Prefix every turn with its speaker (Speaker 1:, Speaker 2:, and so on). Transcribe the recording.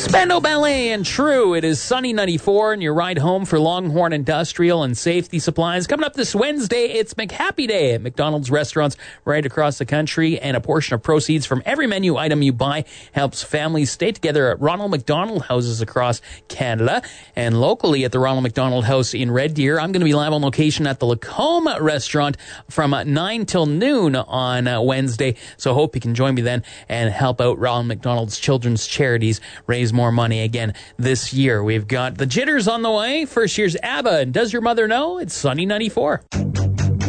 Speaker 1: Spandau Ballet and True. It is Sunny 94 and your ride home for Longhorn Industrial and Safety Supplies. Coming up this Wednesday, it's McHappy Day at McDonald's restaurants right across the country, and a portion of proceeds from every menu item you buy helps families stay together at Ronald McDonald houses across Canada. And locally at the Ronald McDonald House in Red Deer, I'm going to be live on location at the Lacombe restaurant from 9 till noon on Wednesday. So I hope you can join me then and help out Ronald McDonald's children's charities raise more money again this year. We've got the Jitters on the way. First year's ABBA and Does Your Mother Know? It's Sunny 94.